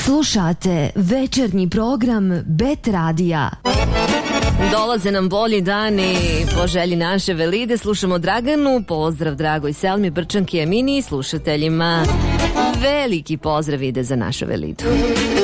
Slušate večernji program Bet Radija. Dolaze nam bolji dani, po želji naše Velide slušamo Draganu, pozdrav dragoj Selmi, Brčanki, Amini i slušateljima. Veliki pozdrav ide za našu Velidu.